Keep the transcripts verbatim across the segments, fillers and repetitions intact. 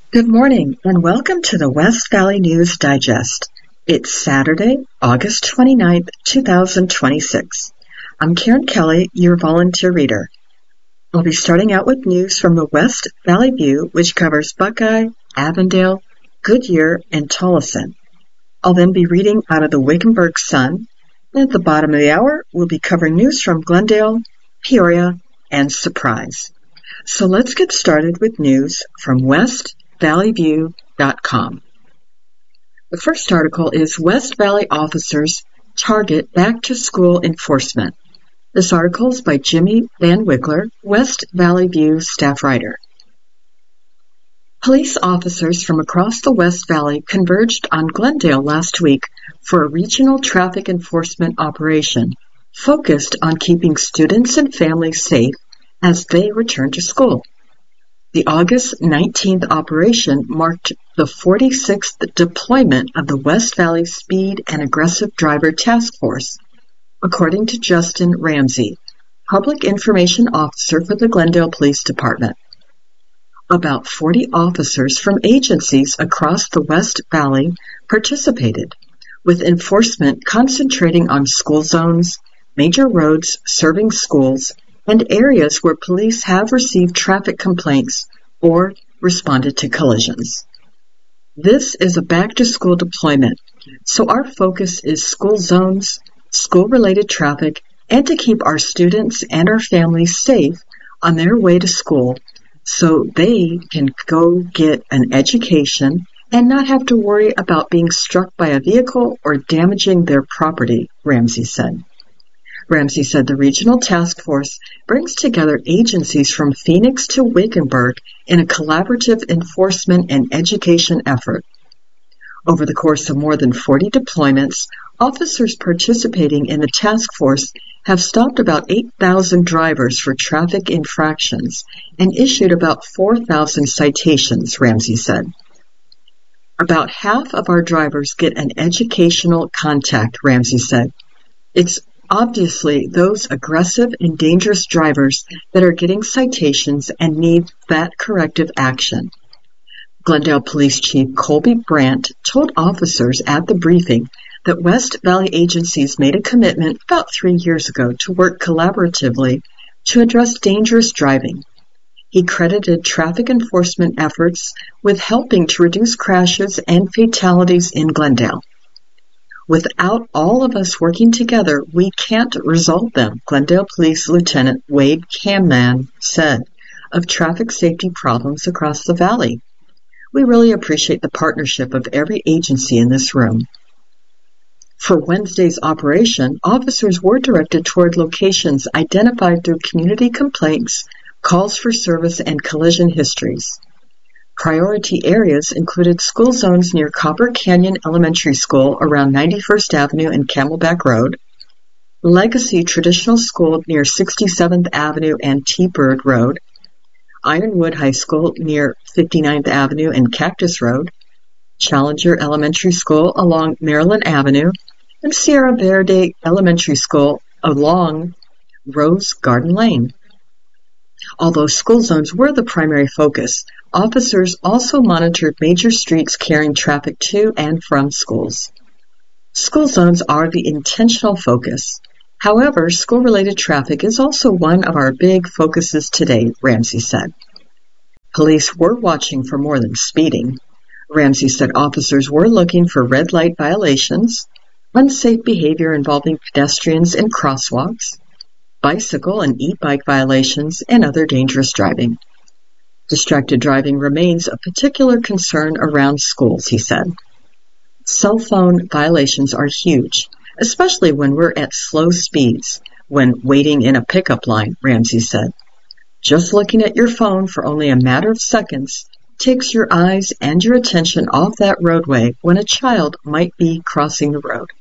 Good morning and welcome to the West Valley News Digest. It's Saturday, August twenty-ninth, two thousand twenty-six. I'm Karen Kelly, your volunteer reader. I'll be starting out with news from the West Valley View, which covers Buckeye, Avondale, Goodyear, and Tolleson. I'll then be reading out of the Wickenburg Sun, and at the bottom of the hour, we'll be covering news from Glendale, Peoria, and Surprise. So let's get started with news from west valley view dot com. The first article is West Valley Officers Target Back-to-School Enforcement. This article is by Jimmy Van Wickler, West Valley View staff writer. Police officers from across the West Valley converged on Glendale last week for a regional traffic enforcement operation focused on keeping students and families safe as they return to school. The August nineteenth operation marked the forty-sixth deployment of the West Valley Speed and Aggressive Driver Task Force, according to Justin Ramsey, Public Information Officer for the Glendale Police Department. About forty officers from agencies across the West Valley participated, with enforcement concentrating on school zones, major roads serving schools, and areas where police have received traffic complaints or responded to collisions. This is a back-to-school deployment, so our focus is school zones, school-related traffic, and to keep our students and our families safe on their way to school so they can go get an education and not have to worry about being struck by a vehicle or damaging their property, Ramsey said. Ramsey said the regional task force brings together agencies from Phoenix to Wickenburg in a collaborative enforcement and education effort. Over the course of more than forty deployments, officers participating in the task force have stopped about eight thousand drivers for traffic infractions and issued about four thousand citations, Ramsey said. About half of our drivers get an educational contact, Ramsey said. It's obviously those aggressive and dangerous drivers that are getting citations and need that corrective action. Glendale Police Chief Colby Brandt told officers at the briefing that West Valley agencies made a commitment about three years ago to work collaboratively to address dangerous driving. He credited traffic enforcement efforts with helping to reduce crashes and fatalities in Glendale. Without all of us working together, we can't resolve them, Glendale Police Lieutenant Wade Camman said of traffic safety problems across the valley. We really appreciate the partnership of every agency in this room. For Wednesday's operation, officers were directed toward locations identified through community complaints, calls for service, and collision histories. Priority areas included school zones near Copper Canyon Elementary School around ninety-first Avenue and Camelback Road, Legacy Traditional School near sixty-seventh Avenue and T-Bird Road, Ironwood High School near fifty-ninth Avenue and Cactus Road, Challenger Elementary School along Maryland Avenue, and Sierra Verde Elementary School along Rose Garden Lane. Although school zones were the primary focus, officers also monitored major streets carrying traffic to and from schools. School zones are the intentional focus. However, school-related traffic is also one of our big focuses today, Ramsey said. Police were watching for more than speeding. Ramsey said officers were looking for red light violations, unsafe behavior involving pedestrians in crosswalks, bicycle and e-bike violations, and other dangerous driving. Distracted driving remains a particular concern around schools, he said. Cell phone violations are huge, especially when we're at slow speeds, when waiting in a pickup line, Ramsey said. Just looking at your phone for only a matter of seconds takes your eyes and your attention off that roadway when a child might be crossing the road.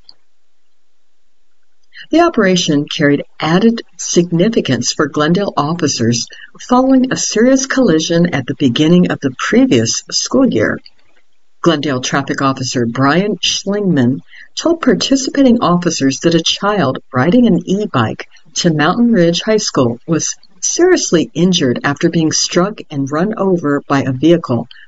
The operation carried added significance for Glendale officers following a serious collision at the beginning of the previous school year. Glendale Traffic Officer Brian Schlingman told participating officers that a child riding an e-bike to Mountain Ridge High School was seriously injured after being struck and run over by a vehicle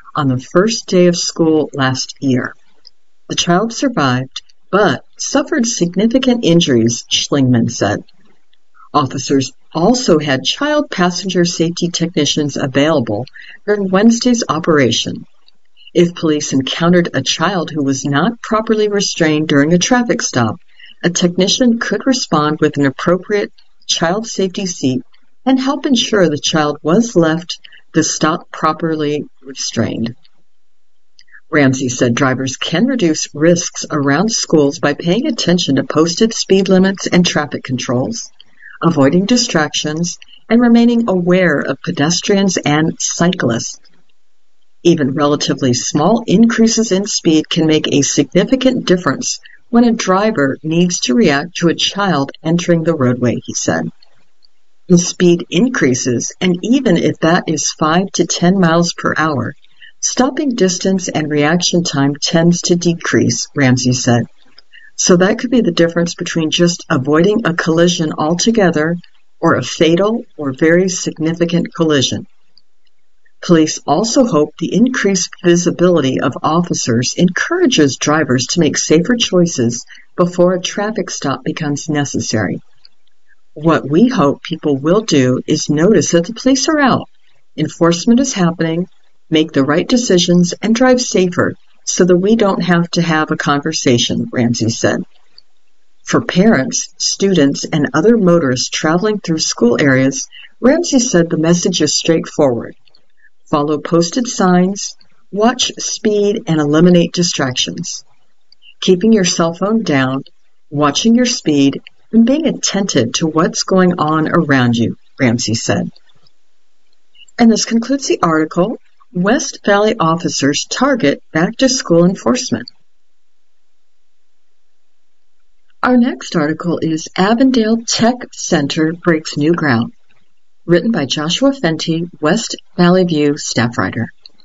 on the first day of school last year. The child survived, but suffered significant injuries, Schlingmann said. Officers also had child passenger safety technicians available during Wednesday's operation. If police encountered a child who was not properly restrained during a traffic stop, a technician could respond with an appropriate child safety seat and help ensure the child was left the stop properly restrained. Ramsey said drivers can reduce risks around schools by paying attention to posted speed limits and traffic controls, avoiding distractions, and remaining aware of pedestrians and cyclists. Even relatively small increases in speed can make a significant difference when a driver needs to react to a child entering the roadway, he said. The speed increases, and even if that is five to ten miles per hour, stopping distance and reaction time tends to decrease, Ramsey said. So that could be the difference between just avoiding a collision altogether or a fatal or very significant collision. Police also hope the increased visibility of officers encourages drivers to make safer choices before a traffic stop becomes necessary. What we hope people will do is notice that the police are out, enforcement is happening, make the right decisions, and drive safer so that we don't have to have a conversation, Ramsey said. For parents, students, and other motorists traveling through school areas, Ramsey said the message is straightforward. Follow posted signs, watch speed, and eliminate distractions. Keeping your cell phone down, watching your speed, and being attentive to what's going on around you, Ramsey said. And this concludes the article, West Valley Officers Target Back-to-School Enforcement. Our next article is Avondale Tech Center Breaks New Ground, written by Joshua Fenty, West Valley View staff writer.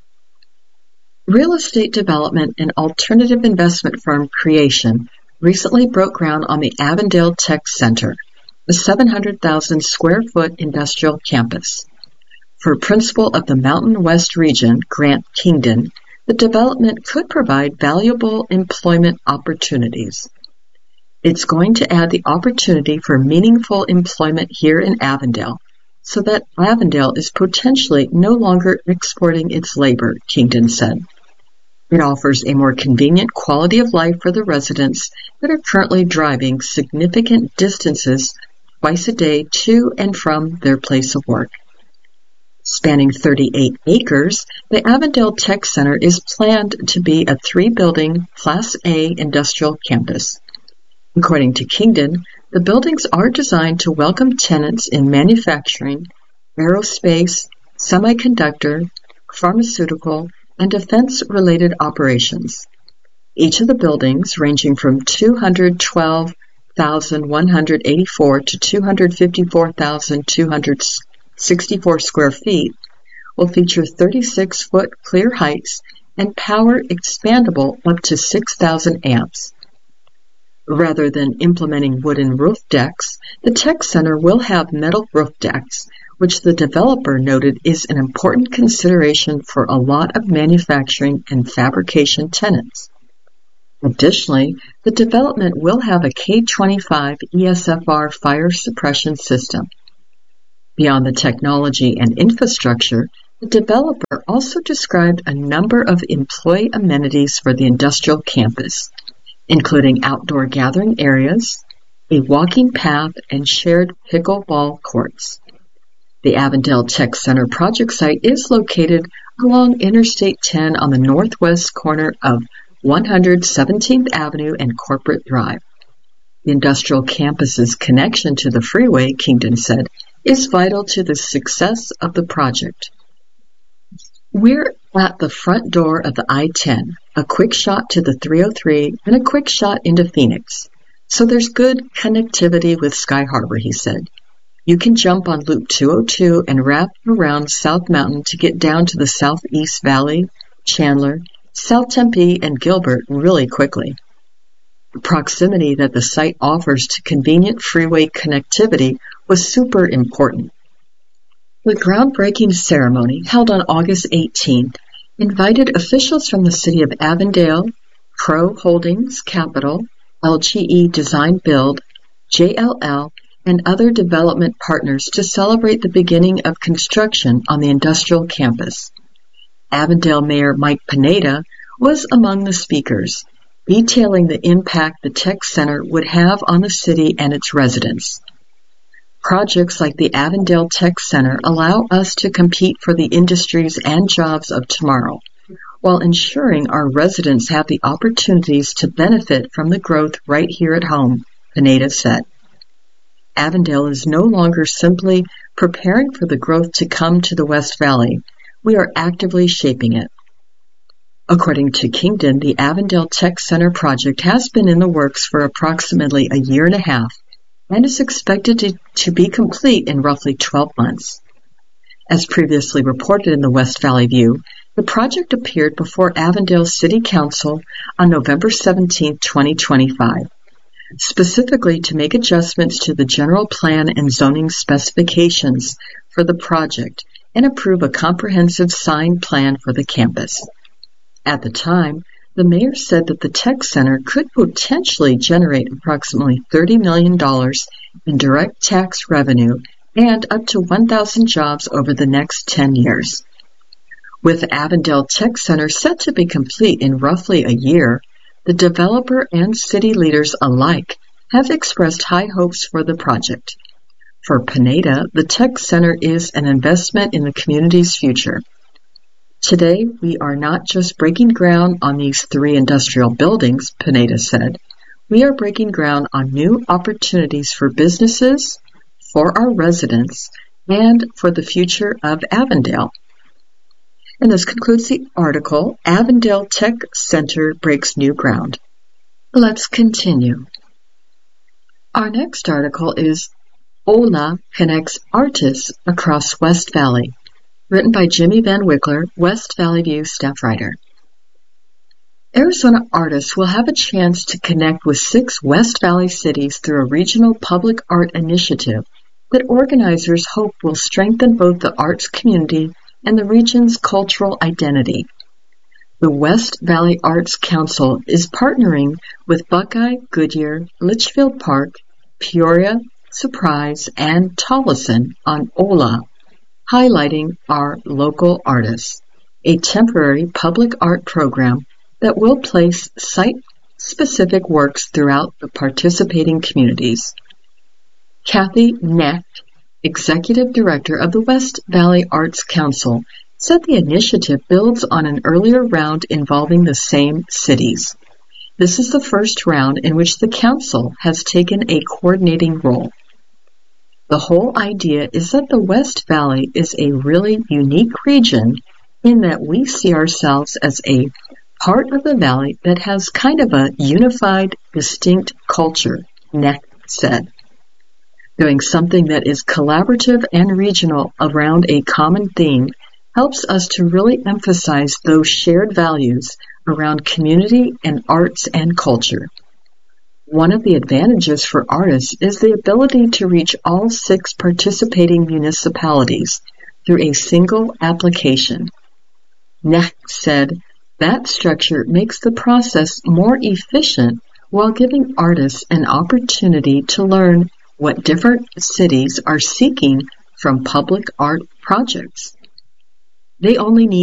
Real estate development and alternative investment firm Creation recently broke ground on the Avondale Tech Center, a seven hundred thousand square foot industrial campus. For principal of the Mountain West region, Grant Kingdon, the development could provide valuable employment opportunities. It's going to add the opportunity for meaningful employment here in Avondale, so that Avondale is potentially no longer exporting its labor, Kingdon said. It offers a more convenient quality of life for the residents that are currently driving significant distances twice a day to and from their place of work. Spanning thirty-eight acres, the Avondale Tech Center is planned to be a three-building, Class A industrial campus. According to Kingdon, the buildings are designed to welcome tenants in manufacturing, aerospace, semiconductor, pharmaceutical, and defense-related operations. Each of the buildings, ranging from two hundred twelve thousand one hundred eighty-four to two hundred fifty-four thousand two hundred sixty-four square feet, will feature thirty-six foot clear heights and power expandable up to six thousand amps. Rather than implementing wooden roof decks, the Tech Center will have metal roof decks, which the developer noted is an important consideration for a lot of manufacturing and fabrication tenants. Additionally, the development will have a K twenty-five E S F R fire suppression system. Beyond the technology and infrastructure, the developer also described a number of employee amenities for the industrial campus, including outdoor gathering areas, a walking path, and shared pickleball courts. The Avondale Tech Center project site is located along Interstate ten on the northwest corner of one hundred seventeenth Avenue and Corporate Drive. The industrial campus's connection to the freeway, Kingdon said, is vital to the success of the project. We're at the front door of the I ten, a quick shot to the three oh three, and a quick shot into Phoenix. So there's good connectivity with Sky Harbor, he said. You can jump on Loop two oh two and wrap around South Mountain to get down to the Southeast Valley, Chandler, South Tempe, and Gilbert really quickly. The proximity that the site offers to convenient freeway connectivity was super important. The groundbreaking ceremony, held on August eighteenth, invited officials from the City of Avondale, Crow Holdings Capital, L G E Design Build, J L L, and other development partners to celebrate the beginning of construction on the industrial campus. Avondale Mayor Mike Pineda was among the speakers, detailing the impact the tech center would have on the city and its residents. Projects like the Avondale Tech Center allow us to compete for the industries and jobs of tomorrow, while ensuring our residents have the opportunities to benefit from the growth right here at home, Pineda said. Avondale is no longer simply preparing for the growth to come to the West Valley. We are actively shaping it. According to Kingdon, the Avondale Tech Center project has been in the works for approximately a year and a half and is expected to, to be complete in roughly twelve months. As previously reported in the West Valley View, the project appeared before Avondale City Council on November seventeenth, twenty twenty-five, specifically to make adjustments to the general plan and zoning specifications for the project and approve a comprehensive sign plan for the campus. At the time, the mayor said that the tech center could potentially generate approximately thirty million dollars in direct tax revenue and up to one thousand jobs over the next ten years. With Avondale Tech Center set to be complete in roughly a year, the developer and city leaders alike have expressed high hopes for the project. For Pineda, the tech center is an investment in the community's future. Today, we are not just breaking ground on these three industrial buildings, Pineda said. We are breaking ground on new opportunities for businesses, for our residents, and for the future of Avondale. And this concludes the article, Avondale Tech Center Breaks New Ground. Let's continue. Our next article is Ola Connects Artists Across West Valley, written by Jimmy Van Wickler, West Valley View staff writer. Arizona artists will have a chance to connect with six West Valley cities through a regional public art initiative that organizers hope will strengthen both the arts community and the region's cultural identity. The West Valley Arts Council is partnering with Buckeye, Goodyear, Litchfield Park, Peoria, Surprise, and Tolleson on Ola, highlighting our local artists, a temporary public art program that will place site-specific works throughout the participating communities. Kathy Knecht, Executive Director of the West Valley Arts Council, said the initiative builds on an earlier round involving the same cities. This is the first round in which the Council has taken a coordinating role. The whole idea is that the West Valley is a really unique region in that we see ourselves as a part of the valley that has kind of a unified, distinct culture, Knecht said. Doing something that is collaborative and regional around a common theme helps us to really emphasize those shared values around community and arts and culture. One of the advantages for artists is the ability to reach all six participating municipalities through a single application. Knecht said that structure makes the process more efficient while giving artists an opportunity to learn what different cities are seeking from public art projects. They only need